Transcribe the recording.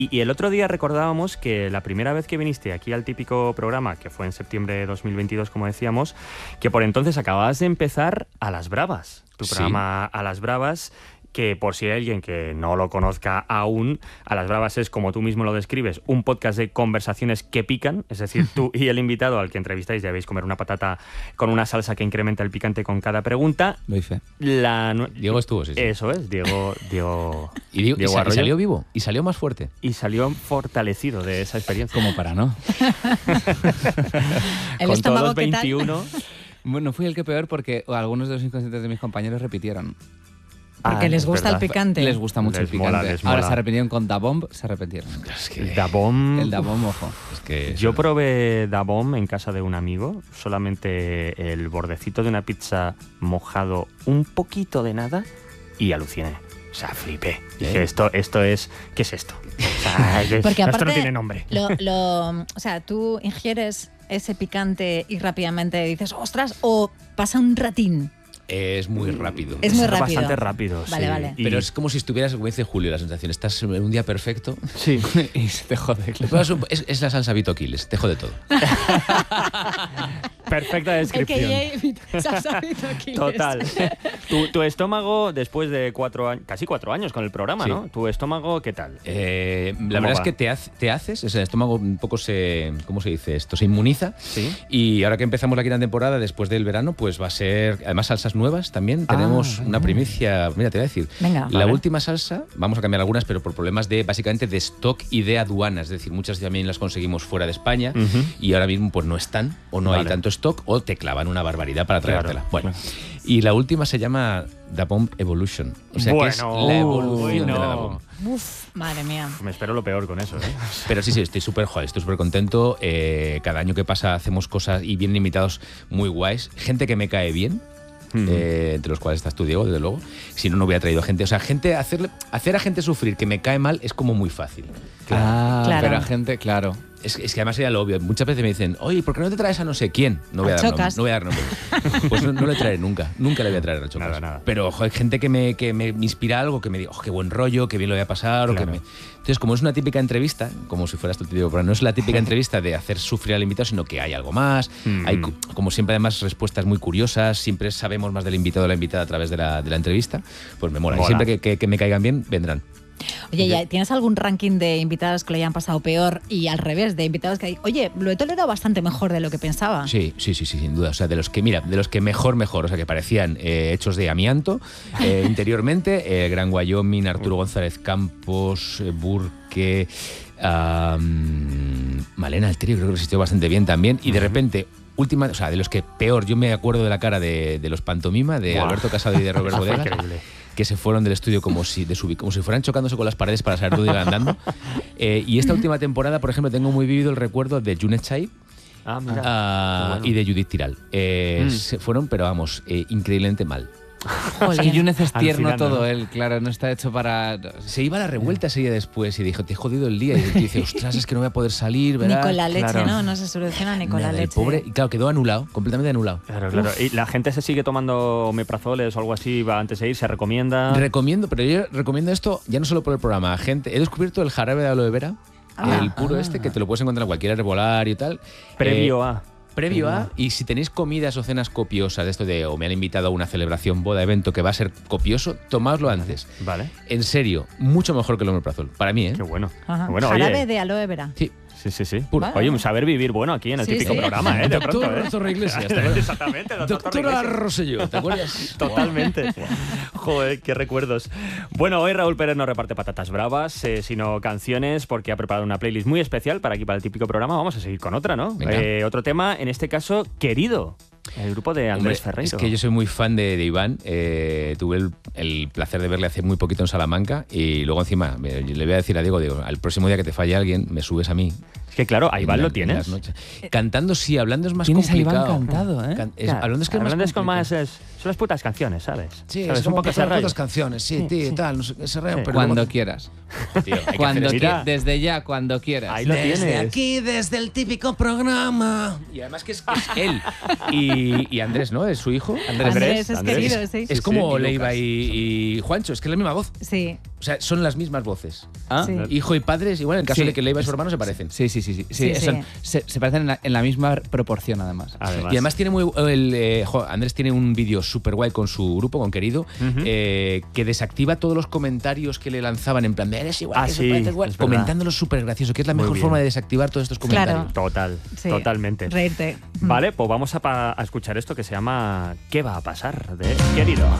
Y el otro día recordábamos que la primera vez que viniste aquí al típico programa, que fue en septiembre de 2022, como decíamos, que por entonces acababas de empezar A las Bravas, tu programa A las Bravas, que por si hay alguien que no lo conozca aún, A las Bravas es, como tú mismo lo describes, un podcast de conversaciones que pican, es decir, tú y el invitado al que entrevistáis debéis comer una patata con una salsa que incrementa el picante con cada pregunta. Doy fe. Diego estuvo, sí. Eso es, Diego y Arroyo. Salió vivo, y salió más fuerte. Y salió fortalecido de esa experiencia. Como para no. Con todos los 21. Bueno, fui el que peor porque algunos de los inconscientes de mis compañeros repitieron. Porque les gusta el picante. Les gusta mucho el picante. Les mola. Ahora se arrepintieron con Da Bomb, se arrepintieron. Es que el Da Bomb, ojo. Es que yo probé Da Bomb en casa de un amigo, solamente el bordecito de una pizza mojado, un poquito de nada, y aluciné. O sea, flipé. Dije, esto es... ¿Qué es esto? O sea, porque aparte, esto no tiene nombre. O sea, tú ingieres ese picante y rápidamente dices, ostras, o pasa un ratín. Es muy rápido. Es muy rápido. Bastante rápido, Vale, sí. vale. Pero es como si estuvieras, como dice Julio, la sensación. Estás en un día perfecto. Sí. Y se te jode. Claro. Es la salsa Vito Quiles, te jode todo. Perfecta descripción. Total. Tu estómago, después de 4 años, casi 4 años con el programa, ¿no? ¿Tu estómago qué tal? La verdad es que te haces, el estómago un poco ¿cómo se dice esto? Se inmuniza. Sí. Y ahora que empezamos la quinta temporada, después del verano, pues va a ser, además, salsas nuevas también. Tenemos una primicia, mira, te voy a decir. Venga. La última salsa, vamos a cambiar algunas, pero por problemas básicamente de stock y de aduanas. Es decir, muchas también las conseguimos fuera de España y ahora mismo pues no están, o no hay tanto stock, o te clavan una barbaridad para traértela. Bueno, y la última se llama Da Bomb Evolution. O sea que es la evolución de la Da Bomb. Uf, madre mía. Me espero lo peor con eso, ¿eh? Pero sí, estoy súper contento. Cada año que pasa hacemos cosas y vienen invitados muy guays. Gente que me cae bien. Entre los cuales estás tú, Diego, desde luego. Si no, no hubiera traído gente. O sea, hacer a gente sufrir que me cae mal es como muy fácil. Claro. Pero a gente, claro. Es que además sería lo obvio. Muchas veces me dicen, oye, ¿por qué no te traes a no sé quién? No voy a dar nombre. Pues no le traeré nunca. Nunca le voy a traer a Chocas. Nada. Pero ojo, hay gente que me inspira algo, que me diga, oh, qué buen rollo, qué bien lo voy a pasar. Claro. Entonces, como es una típica entrevista, como si fuera esto, te digo, pero no es la típica entrevista de hacer sufrir al invitado, sino que hay algo más. Hay, como siempre, además, respuestas muy curiosas. Siempre sabemos más del invitado o la invitada a través de la entrevista. Pues me mola. Y siempre que me caigan bien, vendrán. Oye, ¿tienes algún ranking de invitados que le hayan pasado peor y al revés, de invitados que oye, lo he tolerado bastante mejor de lo que pensaba? Sí, sin duda. O sea, de los que mejor, o sea, que parecían hechos de amianto interiormente, Gran Wyoming, Arturo González Campos, Burke, Malena Alterio, creo que resistió bastante bien también, y de repente... o sea, de los que peor, yo me acuerdo de la cara de los Pantomima, de Alberto Casado y de Robert Bodega, que se fueron del estudio como si fueran chocándose con las paredes para saber dónde iban andando. Y esta última temporada, por ejemplo, tengo muy vivido el recuerdo de Junet Chai y de Judith Tiral. Se fueron, pero vamos, increíblemente mal. Jolín. Es que Younes es tierno todo, ¿no? él, claro, no está hecho para... Se iba a la revuelta ese día después y dijo, te he jodido el día. Y dice, ostras, es que no voy a poder salir, ¿verdad? Ni con la leche, Claro. no se soluciona ni con la leche. El pobre, y claro, quedó anulado, completamente anulado. Claro. ¿Y la gente se sigue tomando omeprazoles o algo así antes de ir? ¿Se recomienda? Recomiendo, pero yo recomiendo esto ya no solo por el programa. Gente, he descubierto el jarabe de aloe vera, el puro que te lo puedes encontrar en cualquier herbolario y tal. Previo a, y si tenéis comidas o cenas copiosas, de esto de o me han invitado a una celebración, boda, evento que va a ser copioso, tomadlo antes. Vale. En serio, mucho mejor que el omeprazol. Para mí, ¿eh? Qué bueno. Bueno, jarabe de aloe vera. Sí. Sí. Vale. Oye, un saber vivir bueno aquí en el típico programa, ¿eh? De pronto, Doctor Torre Iglesias. Exactamente, Doctora Rosselló, ¿te acuerdas? Totalmente. Joder, qué recuerdos. Bueno, hoy Raúl Pérez no reparte patatas bravas, sino canciones, porque ha preparado una playlist muy especial para aquí, para el típico programa. Vamos a seguir con otra, ¿no? Otro tema, en este caso, Querido. El grupo de Andrés Ferreiro. Es que yo soy muy fan de Iván. Tuve el placer de verle hace muy poquito en Salamanca y luego encima le voy a decir a Diego, al próximo día que te falle alguien, me subes a mí. Es que claro, a Iván lo tienes. Cantando sí, hablando es más Tienes complicado. a Iván cantado, ¿eh? Hablando es que Hablando es con más... Son las putas canciones, ¿sabes? Sí, ¿Sabes? es como un poco que ese son rollo. putas canciones, sí, tío, y tal, no sé, ese rollo, pero Cuando luego- quieras. Tío, hay que Cuando hacer esto. qui- desde ya, cuando quieras. Ahí lo Desde tienes. aquí, desde el típico programa. Y además que es él. Y Andrés, ¿no? Es su hijo. Andrés es Andrés. querido, sí. Es como y Leiva Lucas. y Juancho, es que es la misma voz. Sí. O sea, son las mismas voces. ¿Ah? Sí. Hijo y padres, igual en el caso Sí. de que Leiva y su hermano se parecen. Sí. Sí, Se parecen en la misma proporción, además. Además. Y además tiene Andrés tiene un vídeo súper guay con su grupo, con Querido, que desactiva todos los comentarios que le lanzaban en plan, eres igual, Ah, que sí, se parece igual", es verdad. comentándolos súper gracioso, que es la Muy mejor bien. forma de desactivar todos estos comentarios. Claro. Total, Sí. totalmente. Reírte. Vale, pues vamos a escuchar esto que se llama ¿Qué va a pasar? De Querido.